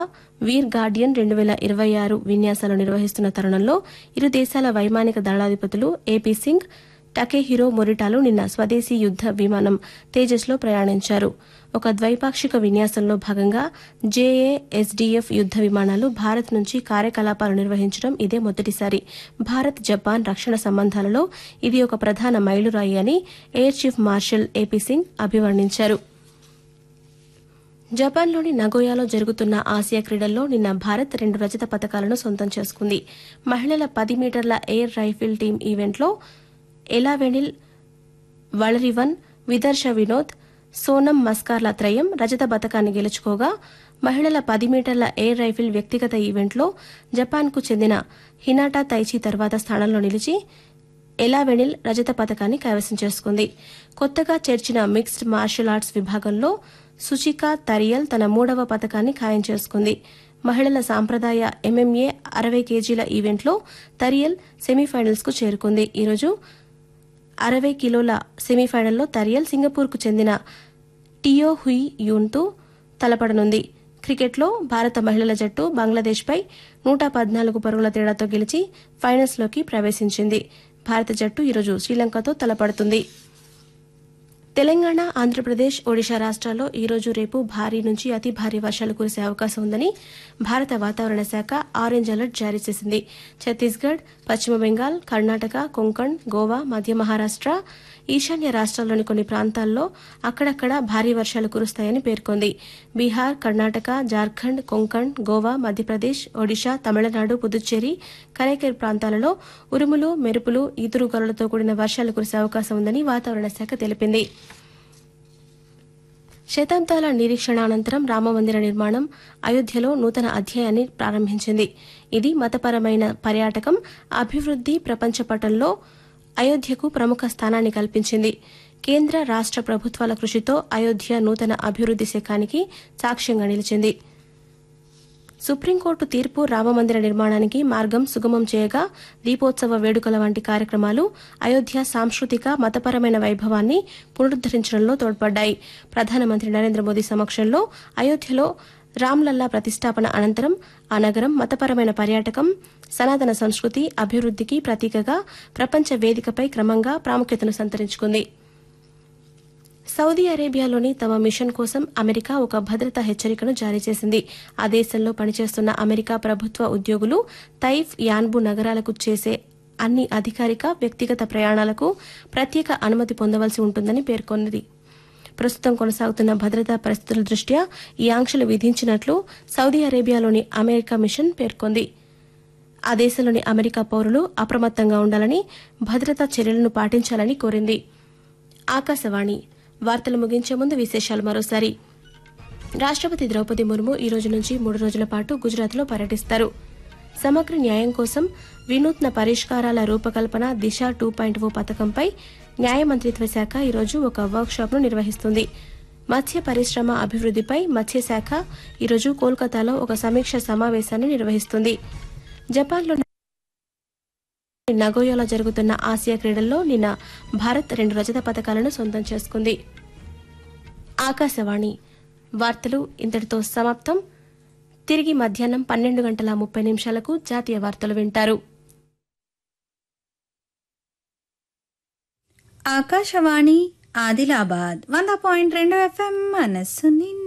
వీర్ Guardian 2026 విన్యాసాలు నిర్వహిస్తున్న తరుణంలో ఇరు దేశాల వైమానిక దళాధిపతులు ఏపీ సింగ్ టకేహిరో మొరిటాలు నిన్న స్వదేశీ యుద్ద విమానం తేజస్లో ప్రయాణించారు. ఒక ద్వైపాక్షిక విన్యాసంలో భాగంగా జేఏఎస్డీఎఫ్ యుద్ద విమానాలు భారత్ నుంచి కార్యకలాపాలు నిర్వహించడం ఇదే మొదటిసారి. భారత్ జపాన్ రక్షణ సంబంధాలలో ఇది ఒక ప్రధాన మైలురాయి అని air chief marshal AP Singh అభివర్ణించారు. జపాన్లోని నగోయాలో జరుగుతున్న ఆసియా క్రీడల్లో నిన్న భారత్ 2 రజత పతకాలను సొంతం చేసుకుంది. మహిళల 10 మీటర్ల ఎయిర్ రైఫిల్ టీం ఈవెంట్లో ఎలావెనిల్ వళరివన్, విదర్శ వినోద్, సోనం మస్కార్ల త్రయం రజత పతకాన్ని గెలుచుకోగా, మహిళల 10 మీటర్ల ఎయిర్ రైఫిల్ వ్యక్తిగత ఈవెంట్లో జపాన్కు చెందిన హినాటా తైచి తర్వాత స్థానంలో నిలిచి ఎలావెనిల్ రజత పతకాన్ని కైవసం చేసుకుంది. కొత్తగా చేర్చిన మిక్స్డ్ మార్షల్ ఆర్ట్స్ విభాగంలో సుచికా తరియల్ తన 3వ పతకాన్ని ఖాయం చేసుకుంది. మహిళల సాంప్రదాయ ఎంఎంఏ 60 కేజీల ఈవెంట్లో తరియల్ సెమీఫైనల్స్కు చేరుకుంది. ఈరోజు 60 కిలోల సెమీఫైనల్లో తరియల్ సింగపూర్కు చెందిన టియో హుయి యూన్తో తలపడనుంది. క్రికెట్లో భారత మహిళల జట్టు బంగ్లాదేశ్పై 114 పరుగుల తేడాతో గెలిచి ఫైనల్స్లోకి ప్రవేశించింది. భారత జట్టు ఈరోజు శ్రీలంకతో తలపడుతుంది. తెలంగాణ, ఆంధ్రప్రదేశ్, ఒడిశా రాష్ట్రాల్లో ఈరోజు రేపు భారీ నుంచి అతి భారీ వర్షాలు కురిసే అవకాశం ఉందని భారత వాతావరణ శాఖ ఆరెంజ్ అలర్ట్ జారీ చేసింది. ఛత్తీస్గఢ్, పశ్చిమ బెంగాల్, కర్ణాటక, కొంకణ్, గోవా, మధ్య మహారాష్ట, ఈశాన్య రాష్ట్రాల్లోని కొన్ని ప్రాంతాల్లో అక్కడక్కడ భారీ వర్షాలు కురుస్తాయని పేర్కొంది. బీహార్, కర్ణాటక, జార్ఖండ్, కొంకణ్, గోవా, మధ్యప్రదేశ్, ఒడిశా, తమిళనాడు, పుదుచ్చేరి, కరైకేర్ ప్రాంతాలలో ఉరుములు, మెరుపులు, ఈదురుగాలులతో కూడిన వర్షాలు కురిసే అవకాశం ఉందని వాతావరణ శాఖ తెలిపింది. శతాబ్దాల నిరీక్షణ అనంతరం రామమందిర నిర్మాణం అయోధ్యలో నూతన అధ్యాయాన్ని ప్రారంభించింది. ఇది మతపరమైన పర్యాటకం, అభివృద్ది ప్రపంచ పటంలో అయోధ్యకు ప్రముఖ స్థానాన్ని కల్పించింది. కేంద్ర, రాష్ట ప్రభుత్వాల కృషితో అయోధ్య నూతన అభివృద్ది శకానికి సాక్ష్యంగా నిలిచింది. సుప్రీంకోర్టు తీర్పు రామమందిర నిర్మాణానికి మార్గం సుగమం చేయగా దీపోత్సవ వేడుకల వంటి కార్యక్రమాలు అయోధ్య సాంస్కృతిక, మతపరమైన వైభవాన్ని పునరుద్దరించడంలో తోడ్పడ్డాయి. ప్రధానమంత్రి నరేంద్ర మోదీ సమక్షంలో అయోధ్యలో రామ్లల్లా ప్రతిష్టాపన అనంతరం ఆ నగరం మతపరమైన పర్యాటకం, సనాతన సంస్కృతి అభివృద్దికి ప్రతీకగా ప్రపంచ వేదికపై క్రమంగా ప్రాముఖ్యతను సంతరించుకుంది. సౌదీ అరేబియాలోని తమ మిషన్ కోసం అమెరికా ఒక భద్రతా హెచ్చరికను జారీ చేసింది. ఆ దేశంలో పనిచేస్తున్న అమెరికా ప్రభుత్వ ఉద్యోగులు తైఫ్, యాన్బు నగరాలకు చేసే అన్ని అధికారిక, వ్యక్తిగత ప్రయాణాలకు ప్రత్యేక అనుమతి పొందవలసి ఉంటుందని పేర్కొన్నది. ప్రస్తుతం కొనసాగుతున్న భద్రతా పరిస్థితుల దృష్ట్యా ఈ ఆంక్షలు విధించినట్లు సౌదీ అరేబియాలోని అమెరికా మిషన్ పేర్కొంది. ఆ దేశంలోని అమెరికా పౌరులు అప్రమత్తంగా ఉండాలని, భద్రతా చర్యలను పాటించాలని కోరింది. ఆకాశవాణి వార్తలు ముగించే ముందు విశేషాలు మరోసారి. రాష్ట్రపతి ద్రౌపది ముర్ము ఈ రోజు నుంచి 3 రోజుల పాటు గుజరాత్లో పర్యటిస్తారు. సమగ్ర న్యాయం కోసం వినూత్న పరిష్కారాల రూపకల్పన దిశ 2.0 పథకంపై న్యాయ మంత్రిత్వ శాఖ ఈరోజు ఒక వర్క్షాప్ను నిర్వహిస్తుంది. మత్స్య పరిశ్రమ అభివృద్దిపై మత్స్యశాఖ ఈరోజు కోల్కతాలో ఒక సమీక్ష సమావేశాన్ని నిర్వహిస్తుంది. జపాన్లోని నగోయాలో జరుగుతున్న ఆసియా క్రీడల్లో నిన్న భారత్ 2 రజత పతకాలను సొంతం చేసుకుంది. ఆకాశవాణి వార్తలు ఇంతటితో సమాప్తం. తిరిగి మధ్యాహ్నం 12:30 జాతీయ వార్తలు వింటారు. ఆకాశవాణి ఆదిలాబాద్ 100.2 FM మనస్సు నిండా.